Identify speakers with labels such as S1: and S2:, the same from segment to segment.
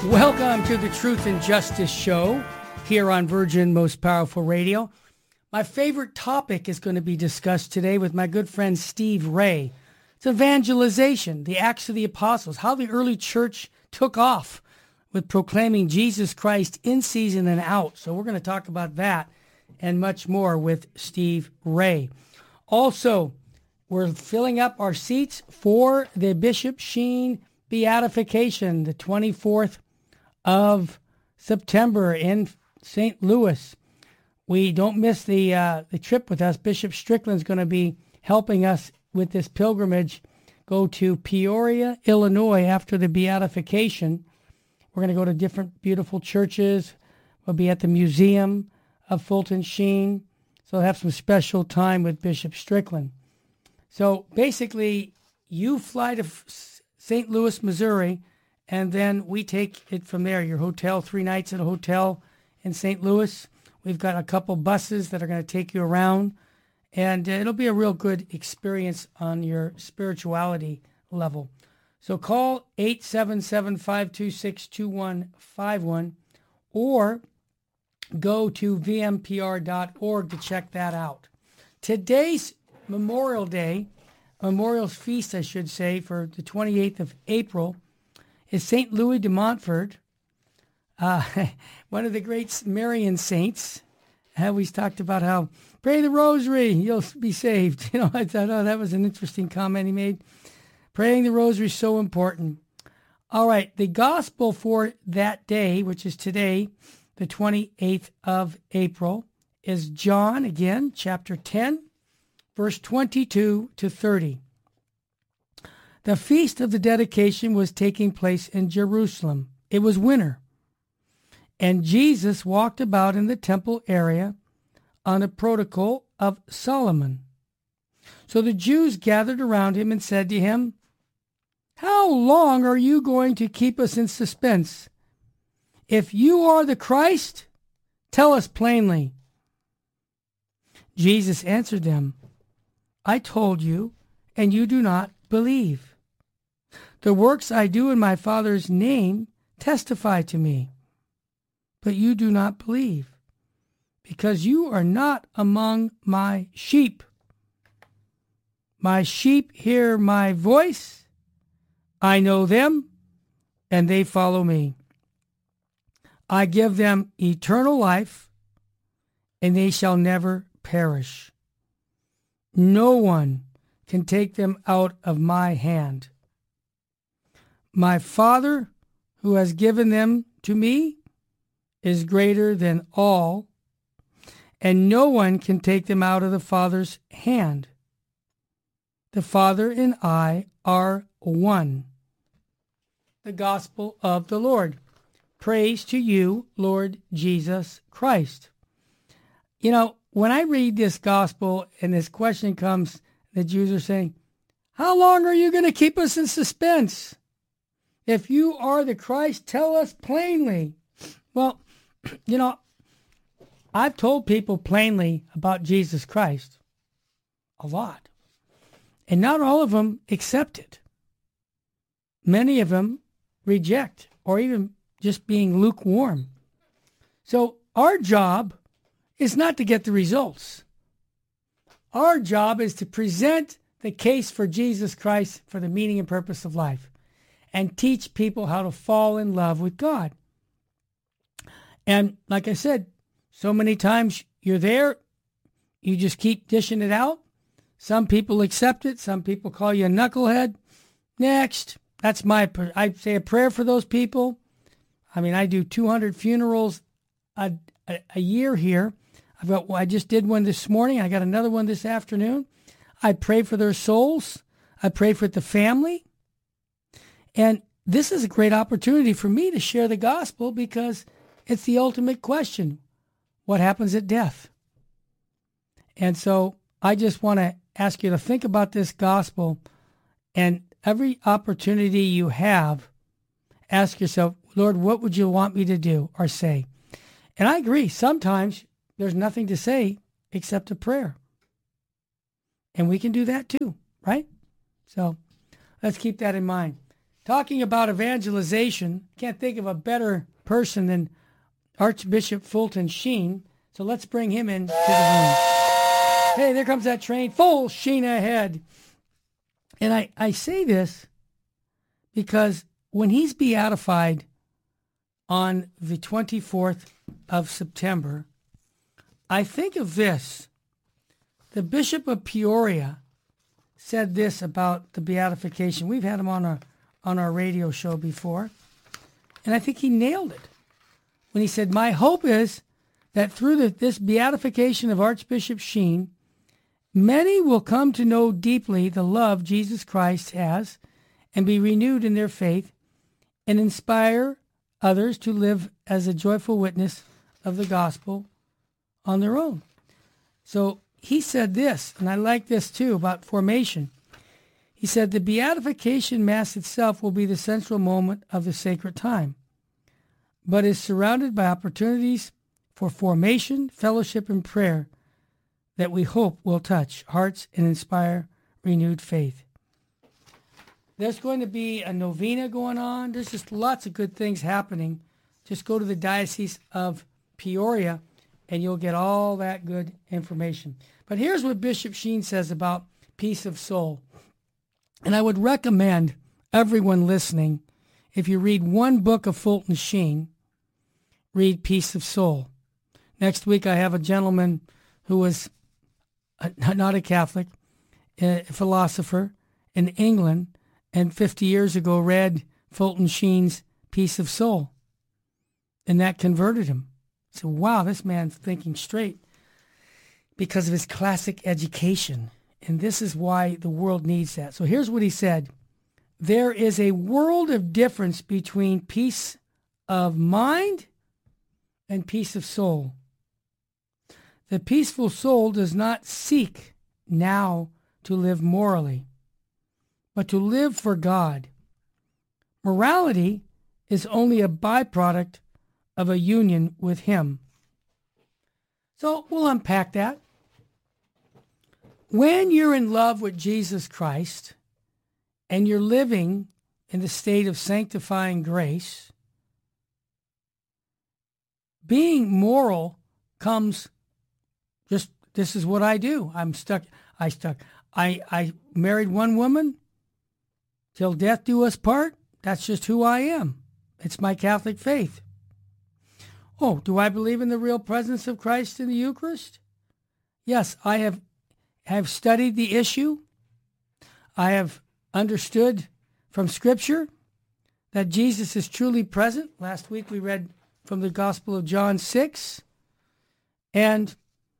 S1: Welcome to the Truth and Justice Show here on Virgin Most Powerful Radio. My favorite topic is going to be discussed today with my good friend Steve Ray. It's evangelization, the Acts of the Apostles, how the early church took off with proclaiming Jesus Christ in season and out. So we're going to talk about that and much more with Steve Ray. Also, we're filling up our seats for the Bishop Sheen beatification, the 24th of September in St. Louis. We don't miss the trip with us. Bishop Strickland's going to be helping us with this pilgrimage. Go to Peoria, Illinois after the beatification. We're going to go to different beautiful churches. We'll be at the Museum of Fulton Sheen. So we'll have some special time with Bishop Strickland. So basically, you fly to St. Louis, Missouri, and then we take it from there. Your hotel, 3 nights at a hotel in St. Louis. We've got a couple buses that are going to take you around, and it'll be a real good experience on your spirituality level. So call 877-526-2151 or go to vmpr.org to check that out. Today's Memorial Feast, I should say, for the 28th of April, is St. Louis de Montfort, one of the great Marian saints. We talked about how, pray the rosary, you'll be saved. I thought, that was an interesting comment he made. Praying the rosary is so important. All right, the gospel for that day, which is today, the 28th of April, is John, again, chapter 10, verse 22 to 30. The feast of the dedication was taking place in Jerusalem. It was winter, and Jesus walked about in the temple area on the protocol of Solomon. So the Jews gathered around him and said to him, "How long are you going to keep us in suspense? If you are the Christ, tell us plainly." Jesus answered them, "I told you, and you do not believe. The works I do in my Father's name testify to me, but you do not believe, because you are not among my sheep. My sheep hear my voice. I know them, and they follow me. I give them eternal life, and they shall never perish. No one can take them out of my hand. My Father, who has given them to me, is greater than all, and no one can take them out of the Father's hand. The Father and I are one." The Gospel of the Lord. Praise to you, Lord Jesus Christ. When I read this gospel and this question comes, the Jews are saying, "How long are you going to keep us in suspense? If you are the Christ, tell us plainly." Well, I've told people plainly about Jesus Christ a lot, and not all of them accept it. Many of them reject, or even just being lukewarm. So our job is not to get the results. Our job is to present the case for Jesus Christ for the meaning and purpose of life, and teach people how to fall in love with God. And like I said, so many times you're there, you just keep dishing it out. Some people accept it. Some people call you a knucklehead. Next. I say a prayer for those people. I do 200 funerals a year here. I just did one this morning. I got another one this afternoon. I pray for their souls. I pray for the family. And this is a great opportunity for me to share the gospel, because it's the ultimate question. What happens at death? And so I just want to ask you to think about this gospel, and every opportunity you have, ask yourself, "Lord, what would you want me to do or say?" And I agree. Sometimes there's nothing to say except a prayer. And we can do that too, right? So let's keep that in mind. talking about evangelization. Can't think of a better person than Archbishop Fulton Sheen. So let's bring him into the room. Hey, there comes that train, full sheen ahead. And I say this because when he's beatified on the 24th of September, I think of this. The Bishop of Peoria said this about the beatification. We've had him on our radio show before, and I think he nailed it when he said, "My hope is that through this beatification of Archbishop Sheen, many will come to know deeply the love Jesus Christ has and be renewed in their faith and inspire others to live as a joyful witness of the gospel on their own." So he said this, and I like this too, about formation. He said, "The beatification Mass itself will be the central moment of the sacred time, but is surrounded by opportunities for formation, fellowship, and prayer that we hope will touch hearts and inspire renewed faith." There's going to be a novena going on. There's just lots of good things happening. Just go to the Diocese of Peoria, and you'll get all that good information. But here's what Bishop Sheen says about peace of soul. And I would recommend everyone listening, if you read one book of Fulton Sheen, read Peace of Soul. Next week I have a gentleman who was not a Catholic, a philosopher in England, and 50 years ago read Fulton Sheen's Peace of Soul. And that converted him. So, wow, this man's thinking straight because of his classic education. And this is why the world needs that. So here's what he said. "There is a world of difference between peace of mind and peace of soul. The peaceful soul does not seek now to live morally, but to live for God. Morality is only a byproduct of a union with Him." So we'll unpack that. When you're in love with Jesus Christ and you're living in the state of sanctifying grace, being moral comes just, this is what I do. I married one woman till death do us part. That's just who I am. It's my Catholic faith. Oh, do I believe in the real presence of Christ in the Eucharist? Yes, I have studied the issue. I have understood from Scripture that Jesus is truly present. Last week we read from the Gospel of John 6. And,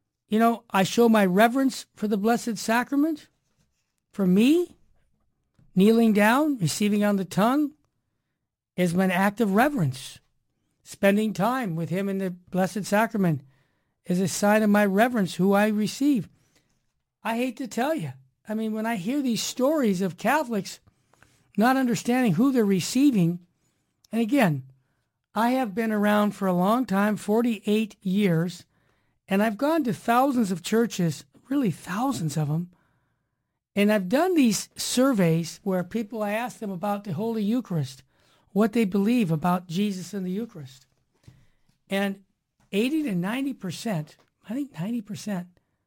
S1: I show my reverence for the Blessed Sacrament. For me, kneeling down, receiving on the tongue, is an act of reverence. Spending time with Him in the Blessed Sacrament is a sign of my reverence, who I receive. I hate to tell you, when I hear these stories of Catholics not understanding who they're receiving, and again, I have been around for a long time, 48 years, and I've gone to thousands of churches, really thousands of them, and I've done these surveys where I ask them about the Holy Eucharist, what they believe about Jesus and the Eucharist. And 80 to 90%, I think 90%,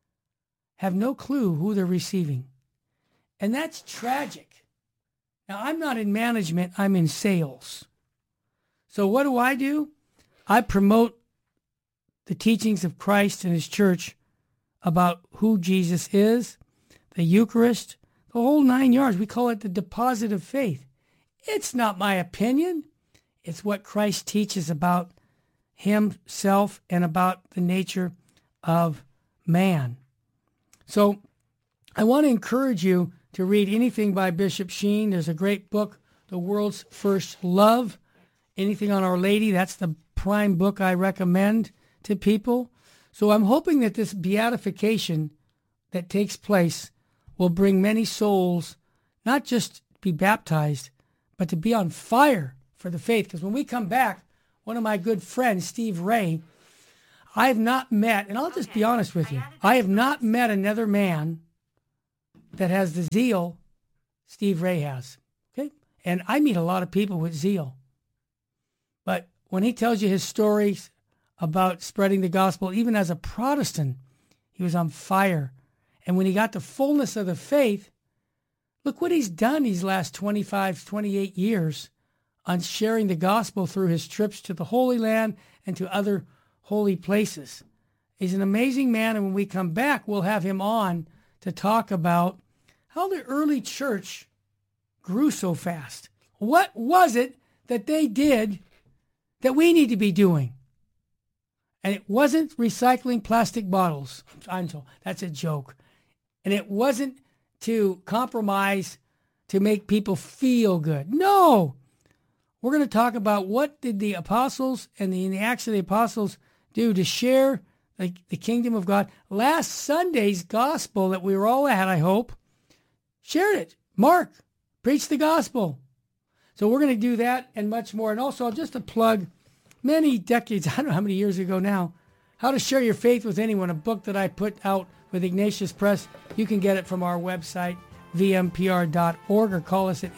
S1: have no clue who they're receiving. And that's tragic. Now, I'm not in management, I'm in sales. So what do? I promote the teachings of Christ and His church about who Jesus is, the Eucharist, the whole 9 yards. We call it the deposit of faith. It's not my opinion. It's what Christ teaches about Himself and about the nature of man. So I want to encourage you to read anything by Bishop Sheen. There's a great book, The World's First Love. Anything on Our Lady, that's the prime book I recommend to people. So I'm hoping that this beatification that takes place will bring many souls, not just be baptized, but to be on fire for the faith. Because when we come back, one of my good friends, Steve Ray, I have not met, and I'll just be honest with you, I have not met another man that has the zeal Steve Ray has. Okay? And I meet a lot of people with zeal. But when he tells you his stories about spreading the gospel, even as a Protestant, he was on fire. And when he got the fullness of the faith, look what he's done these last 25, 28 years on sharing the gospel through his trips to the Holy Land and to other holy places. He's an amazing man, and when we come back, we'll have him on to talk about how the early church grew so fast. What was it that they did that we need to be doing? And it wasn't recycling plastic bottles. I'm told that's a joke. And it wasn't to compromise to make people feel good. No. We're going to talk about what did the apostles and the Acts of the Apostles do to share the kingdom of God. Last Sunday's gospel that we were all at, I hope, shared it. Mark preached the gospel. So we're going to do that and much more. And also, just to plug many decades, I don't know how many years ago now, How to Share Your Faith with Anyone, a book that I put out with Ignatius Press. You can get it from our website, vmpr.org, or call us at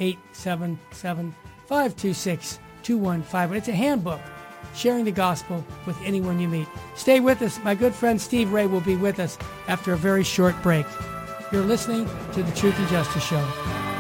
S1: 877-526-2151. It's a handbook, sharing the gospel with anyone you meet. Stay with us. My good friend Steve Ray will be with us after a very short break. You're listening to The Truth and Justice Show.